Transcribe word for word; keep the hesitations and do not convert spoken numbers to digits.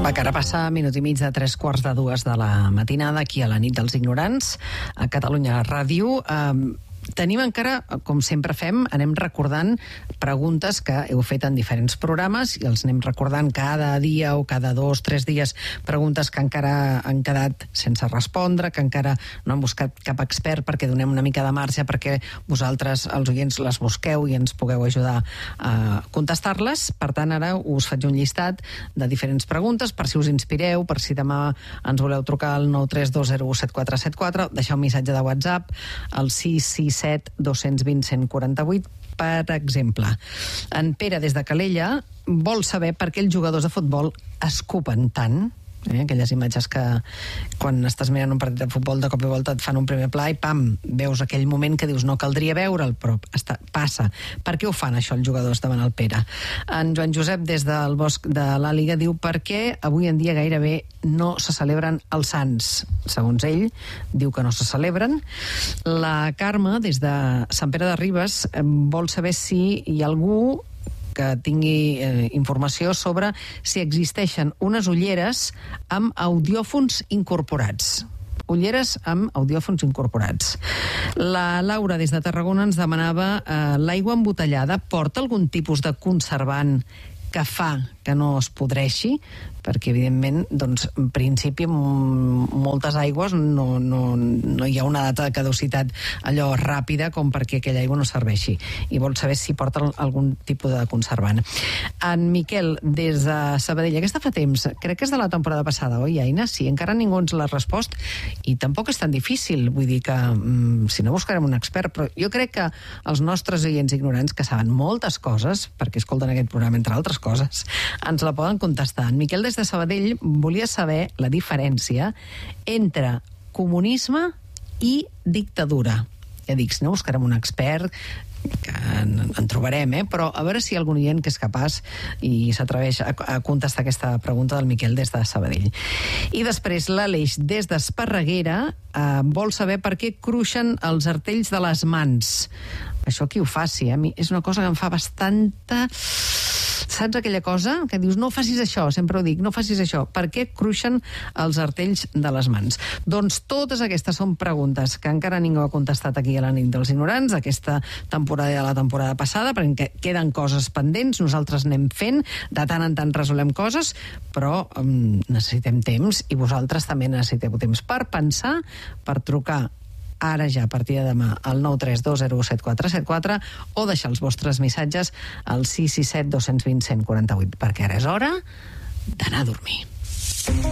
Va, que ara passa minut i mig de tres quarts de dues de la matinada aquí a la nit dels ignorants a Catalunya Ràdio. Eh, Tenim encara, com sempre fem, anem recordant preguntes que heu fet en diferents programes i els anem recordant cada dia o cada dos, tres dies, preguntes que encara han quedat sense respondre, que encara no han buscat cap expert perquè donem una mica de marge perquè vosaltres, els oients, les busqueu i ens pugueu ajudar a contestar-les. Per tant, ara us faig un llistat de diferents preguntes per si us inspireu, per si demà ens voleu trucar al nou tres dos zero u set quatre set quatre, deixar un missatge de WhatsApp al sis sis set dos dos zero cent quaranta-vuit, per exemple. En Pere, des de Calella, vol saber per què els jugadors de futbol escupen tant. Eh? Aquelles imatges que quan estàs mirant un partit de futbol de cop i volta et fan un primer pla i pam, veus aquell moment que dius no caldria veure'l, però està, passa. Per què ho fan això els jugadors davant el Pere? En Joan Josep des del Bosc de l'Àliga diu per què avui en dia gairebé no se celebren els sants. Segons ell, diu que no se celebren. La Carme des de Sant Pere de Ribes vol saber si hi ha algú que tingui eh, informació sobre si existeixen unes ulleres amb audiòfons incorporats. Ulleres amb audiòfons incorporats. La Laura, des de Tarragona, ens demanava eh, l'aigua embotellada porta algun tipus de conservant que fa que no es podreixi? Perquè, evidentment, doncs, en principi, moltes aigües no, no, no hi ha una data de caducitat allò ràpida com perquè aquella aigua no serveixi. I vol saber si porta algun tipus de conservant. En Miquel, des de Sabadell, aquesta fa temps, crec que és de la temporada passada, oi, Aina? Sí, encara ningú ens l'ha respost i tampoc és tan difícil. Vull dir que, mm, si no buscarem un expert, però jo crec que els nostres oients ignorants, que saben moltes coses, perquè escolten aquest programa, entre altres coses, ens la poden contestar. En Miquel, des de Sabadell, volia saber la diferència entre comunisme i dictadura. Ja dic, si no buscarem un expert, que en, en trobarem, eh? Però a veure si hi ha algun oient que és capaç i s'atreveix a, a contestar aquesta pregunta del Miquel des de Sabadell. I després l'Aleix des d'Esparreguera eh, vol saber per què cruixen els artells de les mans. Això qui ho faci, eh? A mi és una cosa que em fa bastanta... Saps aquella cosa que dius no facis això, sempre ho dic, no facis això. Per què cruixen els artells de les mans? Doncs totes aquestes són preguntes que encara ningú ha contestat aquí a la nit dels ignorants, aquesta temporada de la temporada passada, perquè queden coses pendents, nosaltres anem fent, de tant en tant resolem coses, però um, necessitem temps i vosaltres també necessiteu temps per pensar, per trucar ara ja, a partir de demà, al nou tres dos zero u set quatre set quatre o deixar els vostres missatges al sis sis set dos dos zero cent quaranta-vuit, perquè ara és hora d'anar a dormir.